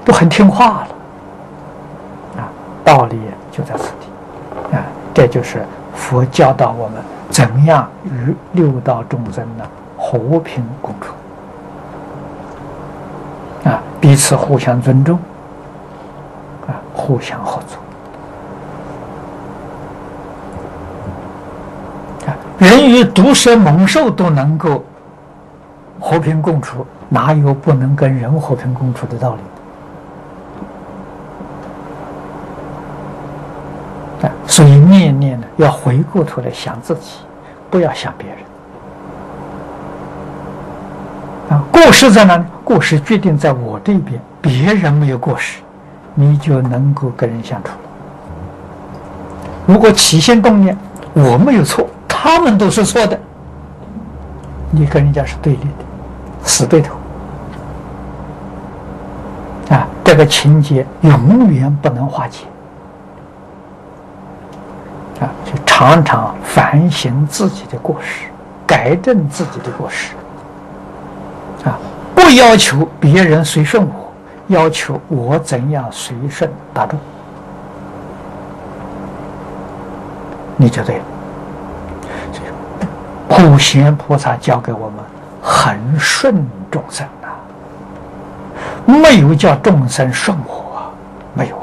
都很听话了，道理就在此地，这就是佛教导我们怎样与六道众生呢和平共处，彼此互相尊重，互相合作。人与毒蛇猛兽都能够和平共处，哪有不能跟人和平共处的道理？所以念念呢，要回过头来想自己，不要想别人。过失在哪里？过失决定在我这边，别人没有过失，你就能够跟人相处了。如果起心动念我没有错，他们都是错的，你跟人家是对立的，死对头。这个情节永远不能化解。就常常反省自己的过失，改正自己的过失。不要求别人随顺我，要求我怎样随顺大众，你就对了。普贤菩萨教给我们恒顺众生没有叫众生顺我没有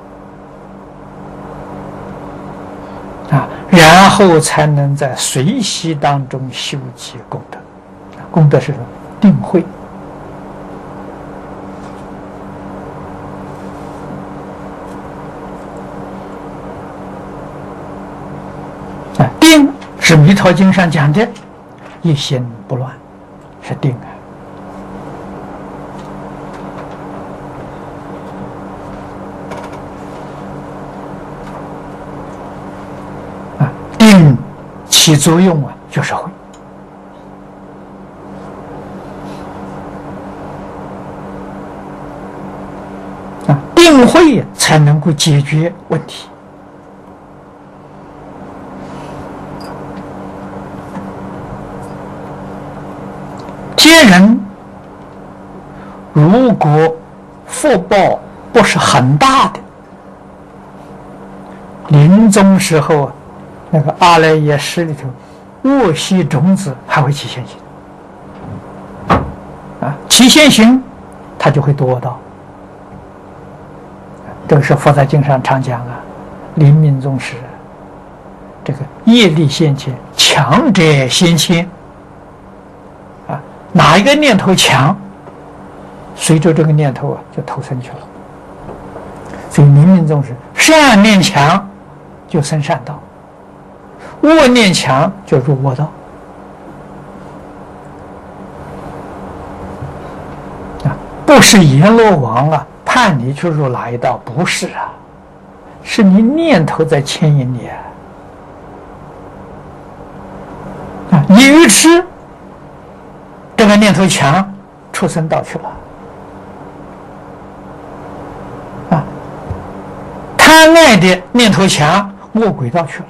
然后才能在随喜当中修集功德。功德是什么？定慧。定是《弥陀经》上讲的一心不乱，是定定起作用就是慧。定慧才能够解决问题。些人如果福报不是很大的，临终时候那个阿赖耶识里头恶习种子还会起现行起现行他就会堕道。这个是佛在经上常讲临命终时这个业力现前，强者先迁哪一个念头强，随着这个念头就投生去了。所以临命终时善念强就生善道，恶念强就入恶道。不是阎罗王判你去入哪一道，不是是你念头在牵引你你愚痴，这个念头强，畜生道去了贪爱的念头强，恶鬼道去了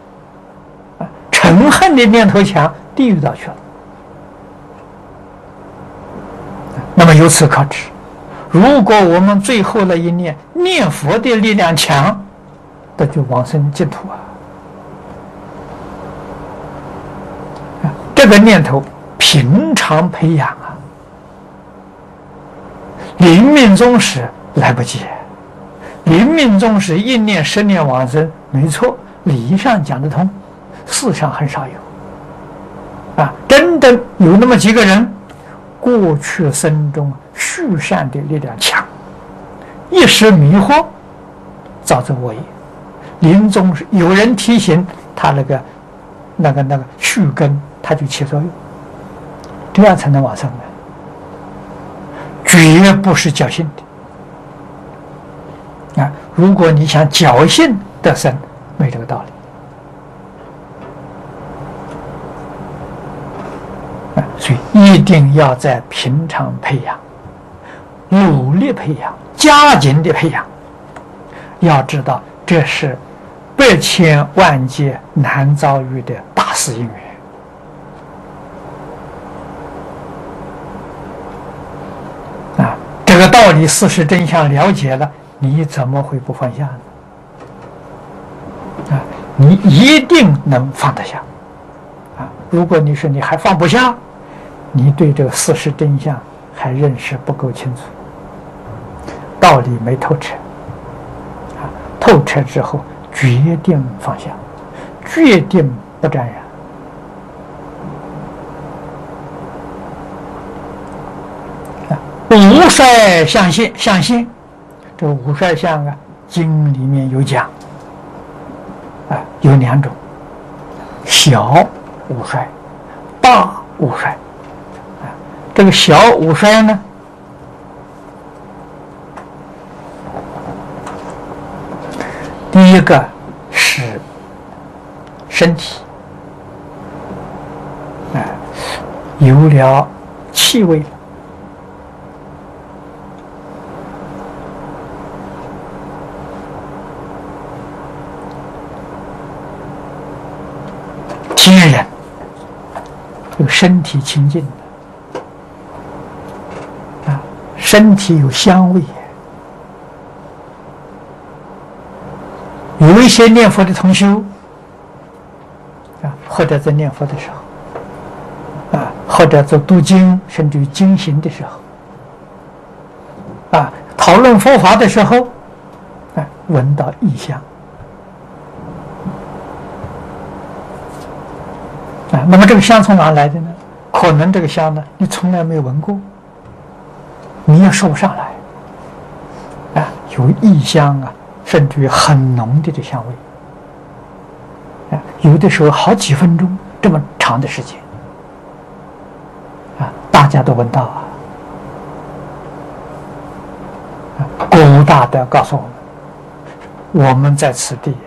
嗔恨的念头强，地狱道去了。那么由此可知，如果我们最后那一念念佛的力量强，那就往生净土这个念头平常培养临命终时来不及。临命终时一念十念往生，没错，理上讲得通，事上很少有真的有那么几个人，过去生中续善的力量强，一时迷惑，造成恶业。临终时有人提醒他那个续根，他就起作用，这样才能往生绝不是侥幸的如果你想侥幸得生，没这个道理所以一定要在平常培养，努力培养，加紧的培养。要知道这是百千万劫难遭遇的大事因缘这个道道理、事实真相了解了，你怎么会不放下呢？啊，你一定能放得下。啊，如果你说你还放不下，你对这个事实真相还认识不够清楚，道理没透彻。啊，透彻之后，决定放下，决定不沾染。五衰相现，这个五衰相啊，经里面有讲，啊，有两种，小五衰，大五衰。啊，这个小五衰呢，第一个是身体，啊，有了气味了。天人有身体清净的啊，身体有香味。有一些念佛的同修啊，或者在念佛的时候啊，或者做读经甚至于经行的时候啊，讨论佛法的时候啊，闻到异香。啊，那么这个香从哪来的呢？可能这个香呢，你从来没有闻过，你也说不上来。啊，有异香啊，甚至于很浓的这香味。啊，有的时候好几分钟这么长的时间。啊，大家都闻到啊。啊，古大德告诉我们，我们在此地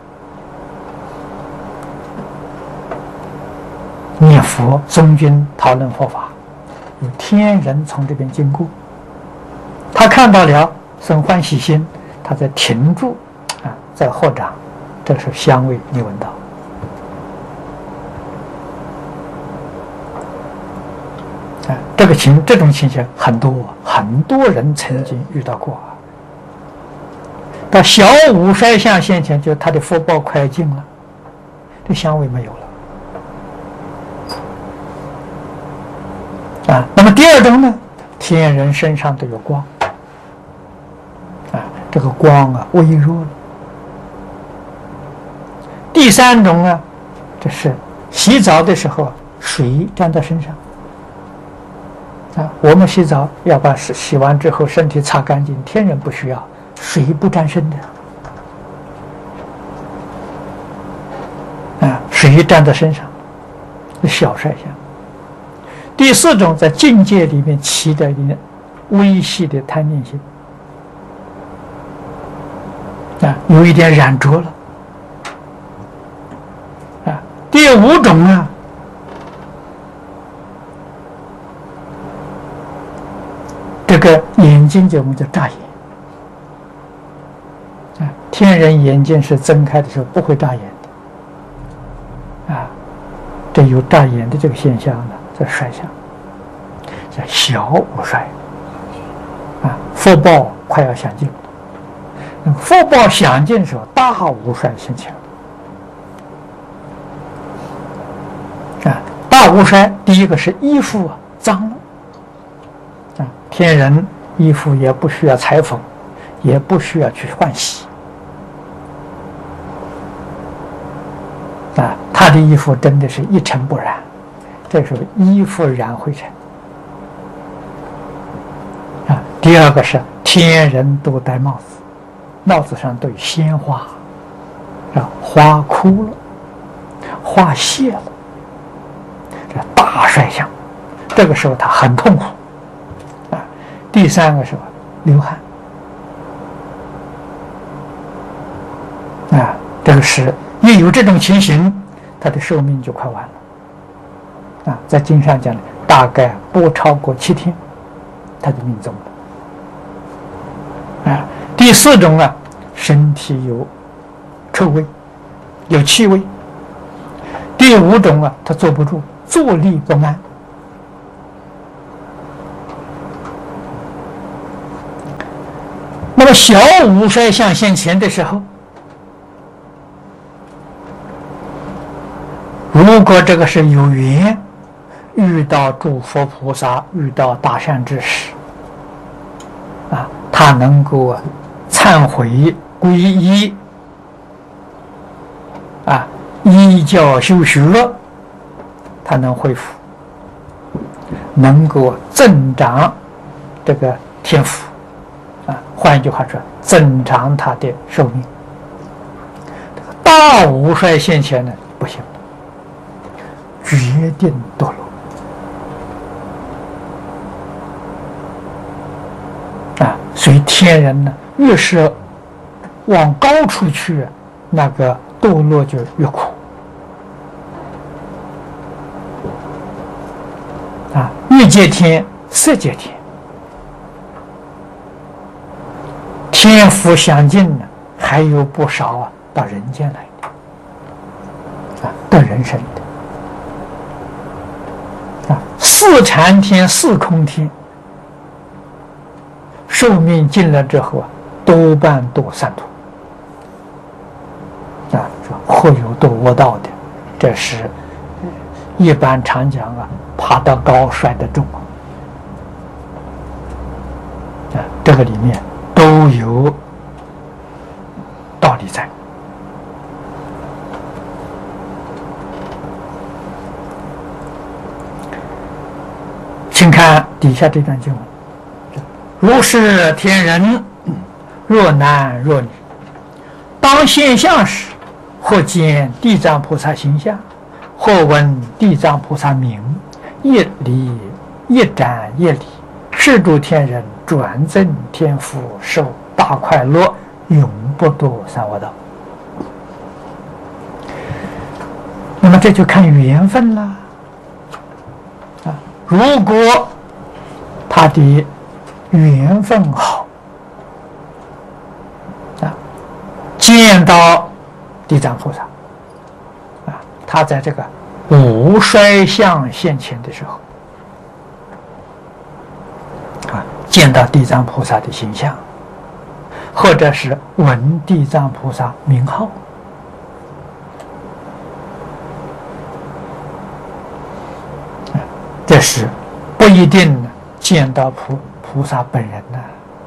念佛诵经讨论佛法，有天人从这边经过，他看到了生欢喜心，他在停住啊，在合掌，这是香味你闻到。啊，这种情形很多人曾经遇到过啊。到小五衰相现前，就他的福报快尽了，这香味没有了。啊，那么第二种呢，天人身上都有光，啊，这个光啊微弱了。第三种呢，这是洗澡的时候水沾到身上，啊，我们洗澡要把洗完之后身体擦干净，天人不需要，水不沾身的，啊，水沾到身上，小衰相。第四种在境界里面起的一点微细的贪念心，啊，有一点染着了，啊，第五种啊，这个眼睛我们叫眨眼，啊，天人眼睛是睁开的时候不会眨眼的，啊，这有眨眼的这个现象呢。这衰相叫小五衰啊，福报快要享尽，福报享尽的时候，大五衰现前啊。大五衰，第一个是衣服啊脏了啊，天人衣服也不需要裁缝，也不需要去换洗啊，他的衣服真的是一尘不染。这时候衣服染灰尘啊。第二个是天人都戴帽子，帽子上都有鲜花，啊，花枯了，花谢了，这大衰相。这个时候他很痛苦啊。第三个是流汗啊，这个是一有这种情形，他的寿命就快完了。啊，在经上讲的，大概不超过7天，他就命终了。啊，第四种啊，身体有臭味，有气味。第五种啊，他坐不住，坐立不安。 那么小五衰相现前的时候，如果这个是有缘遇到诸佛菩萨，遇到大善知识啊，他能够忏悔皈依啊，依教修学，他能恢复，能够增长这个天福啊，换一句话说，增长他的寿命。大五衰现前呢，不行，决定堕落啊！所以天人呢，越是往高处去，那个堕落就越苦啊！欲界天、色界天，天福相近呢，还有不少啊，到人间来的啊，到人生的啊，四禅天、四空天，寿命尽了之后啊，多半堕三途啊，或有堕卧道的，这是一般常讲啊，爬得高摔得重啊，这个里面都有道理在。请看底下这段经文：如是天人，若男若女，当现象时，或见地藏菩萨形象，或闻地藏菩萨名，一礼一瞻一礼，是诸天人转增天福，受大快乐，永不堕三恶道。那么这就看缘分啦。啊，如果他的缘分好啊，见到地藏菩萨啊，他在这个五衰相现前的时候啊，见到地藏菩萨的形象，或者是闻地藏菩萨名号，这是不一定见到菩萨本人呢。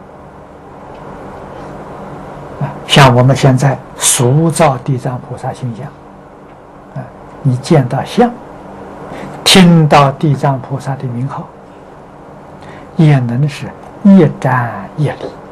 像我们现在塑造地藏菩萨形象啊，你见到像，听到地藏菩萨的名号，也能是一瞻一礼。